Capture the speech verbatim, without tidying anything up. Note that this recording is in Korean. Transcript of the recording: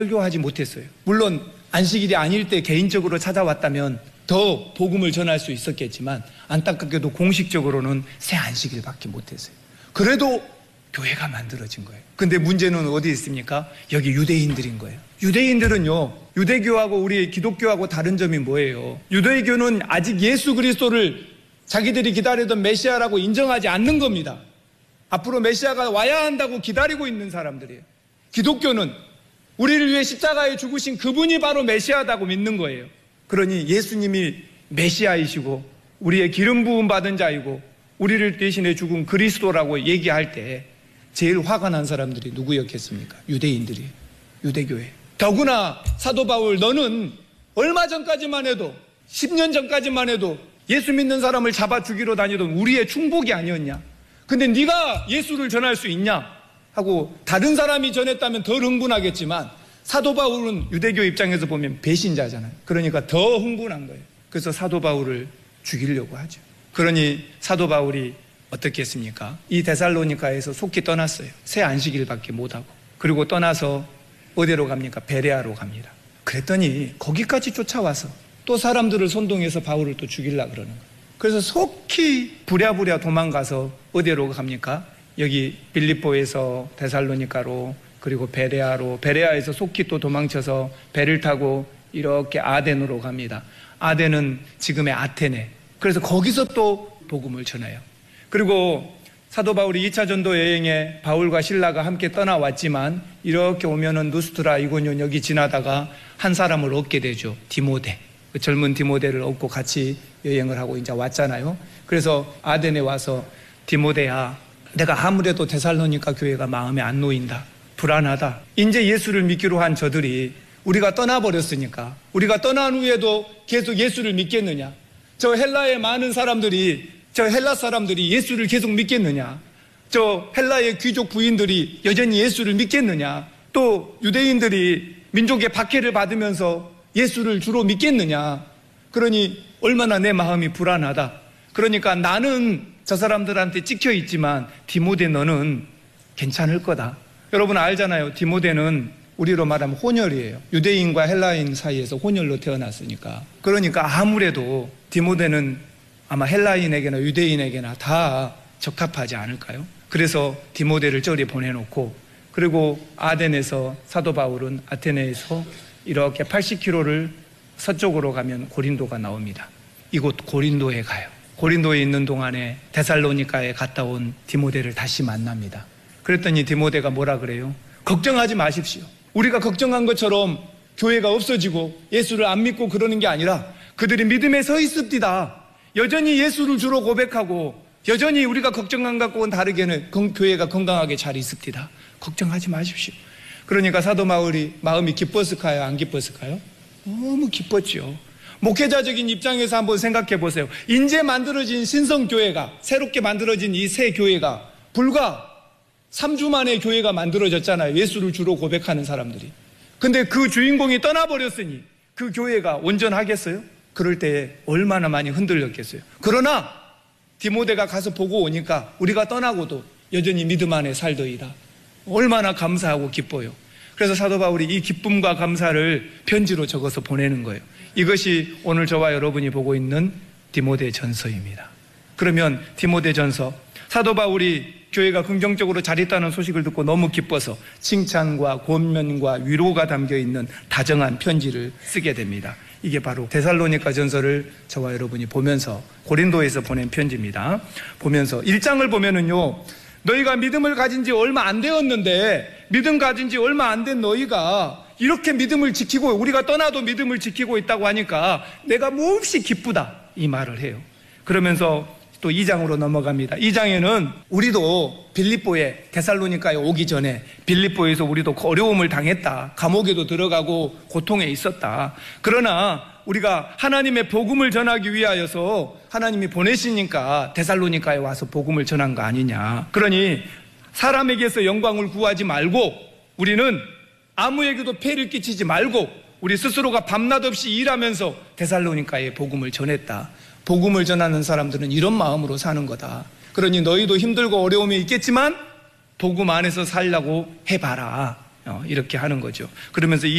설교하지 못했어요. 물론 안식일이 아닐 때 개인적으로 찾아왔다면 더 복음을 전할 수 있었겠지만 안타깝게도 공식적으로는 새 안식일밖에 못했어요. 그래도 교회가 만들어진 거예요. 근데 문제는 어디 있습니까? 여기 유대인들인 거예요. 유대인들은요, 유대교하고 우리 기독교하고 다른 점이 뭐예요? 유대교는 아직 예수 그리스도를 자기들이 기다리던 메시아라고 인정하지 않는 겁니다. 앞으로 메시아가 와야 한다고 기다리고 있는 사람들이에요. 기독교는 우리를 위해 십자가에 죽으신 그분이 바로 메시아다고 믿는 거예요. 그러니 예수님이 메시아이시고 우리의 기름 부음 받은 자이고 우리를 대신해 죽은 그리스도라고 얘기할 때 제일 화가 난 사람들이 누구였겠습니까? 유대인들이, 유대교회. 더구나 사도 바울, 너는 얼마 전까지만 해도, 십 년 전까지만 해도 예수 믿는 사람을 잡아 죽이러 다니던 우리의 충복이 아니었냐? 근데 네가 예수를 전할 수 있냐? 하고 다른 사람이 전했다면 더 흥분하겠지만 사도 바울은 유대교 입장에서 보면 배신자잖아요. 그러니까 더 흥분한 거예요. 그래서 사도 바울을 죽이려고 하죠. 그러니 사도 바울이 어떻게 했습니까? 이 데살로니가에서 속히 떠났어요. 새 안식일밖에 못하고. 그리고 떠나서 어디로 갑니까? 베레아로 갑니다. 그랬더니 거기까지 쫓아와서 또 사람들을 선동해서 바울을 또 죽이려고 그러는 거예요. 그래서 속히 부랴부랴 도망가서 어디로 갑니까? 여기 빌립보에서 데살로니가로, 그리고 베레아로, 베레아에서 속히 또 도망쳐서 배를 타고 이렇게 아덴으로 갑니다. 아덴은 지금의 아테네. 그래서 거기서 또 복음을 전해요. 그리고 사도 바울이 이 차 전도 여행에 바울과 실라가 함께 떠나왔지만 이렇게 오면은 누스트라, 이고뇨 여기 지나다가 한 사람을 얻게 되죠. 디모데. 그 젊은 디모데를 얻고 같이 여행을 하고 이제 왔잖아요. 그래서 아덴에 와서 디모데야, 내가 아무래도 데살로니가 교회가 마음에 안 놓인다. 불안하다. 이제 예수를 믿기로 한 저들이 우리가 떠나버렸으니까 우리가 떠난 후에도 계속 예수를 믿겠느냐? 저 헬라의 많은 사람들이, 저 헬라 사람들이 예수를 계속 믿겠느냐? 저 헬라의 귀족 부인들이 여전히 예수를 믿겠느냐? 또 유대인들이 민족의 박해를 받으면서 예수를 주로 믿겠느냐? 그러니 얼마나 내 마음이 불안하다. 그러니까 나는 저 사람들한테 찍혀 있지만 디모데 너는 괜찮을 거다. 여러분 알잖아요. 디모데는 우리로 말하면 혼혈이에요. 유대인과 헬라인 사이에서 혼혈로 태어났으니까. 그러니까 아무래도 디모데는 아마 헬라인에게나 유대인에게나 다 적합하지 않을까요? 그래서 디모데를 저리 보내놓고, 그리고 아덴에서 사도 바울은 아테네에서 이렇게 팔십 킬로미터를 서쪽으로 가면 고린도가 나옵니다. 이곳 고린도에 가요. 고린도에 있는 동안에 데살로니가에 갔다 온 디모데를 다시 만납니다. 그랬더니 디모데가 뭐라 그래요? 걱정하지 마십시오. 우리가 걱정한 것처럼 교회가 없어지고 예수를 안 믿고 그러는 게 아니라 그들이 믿음에 서 있습니다. 여전히 예수를 주로 고백하고 여전히 우리가 걱정한 것과는 다르게는 교회가 건강하게 잘 있습니다. 걱정하지 마십시오. 그러니까 사도 바울이 마음이 기뻤을까요? 안 기뻤을까요? 너무 기뻤죠. 목회자적인 입장에서 한번 생각해 보세요. 인제 만들어진 신성교회가, 새롭게 만들어진 이 새 교회가 불과 삼 주 만에 교회가 만들어졌잖아요. 예수를 주로 고백하는 사람들이. 근데 그 주인공이 떠나버렸으니 그 교회가 온전하겠어요? 그럴 때 얼마나 많이 흔들렸겠어요. 그러나 디모데가 가서 보고 오니까 우리가 떠나고도 여전히 믿음 안에 살더이다. 얼마나 감사하고 기뻐요. 그래서 사도 바울이 이 기쁨과 감사를 편지로 적어서 보내는 거예요. 이것이 오늘 저와 여러분이 보고 있는 디모데 전서입니다. 그러면 디모데 전서, 사도 바울이 교회가 긍정적으로 잘 있다는 소식을 듣고 너무 기뻐서 칭찬과 권면과 위로가 담겨있는 다정한 편지를 쓰게 됩니다. 이게 바로 데살로니가 전서를 저와 여러분이 보면서, 고린도에서 보낸 편지입니다. 보면서 일 장을 보면은요, 너희가 믿음을 가진 지 얼마 안 되었는데, 믿음 가진 지 얼마 안 된 너희가 이렇게 믿음을 지키고, 우리가 떠나도 믿음을 지키고 있다고 하니까 내가 몹시 기쁘다, 이 말을 해요. 그러면서 또 이 장으로 넘어갑니다. 이 장에는 우리도 빌립보에, 데살로니가에 오기 전에 빌립보에서 우리도 어려움을 당했다, 감옥에도 들어가고 고통에 있었다. 그러나 우리가 하나님의 복음을 전하기 위하여서 하나님이 보내시니까 데살로니가에 와서 복음을 전한 거 아니냐. 그러니 사람에게서 영광을 구하지 말고 우리는 아무에게도 폐를 끼치지 말고 우리 스스로가 밤낮 없이 일하면서 데살로니가에 복음을 전했다. 복음을 전하는 사람들은 이런 마음으로 사는 거다. 그러니 너희도 힘들고 어려움이 있겠지만 복음 안에서 살려고 해봐라. 어, 이렇게 하는 거죠. 그러면서 이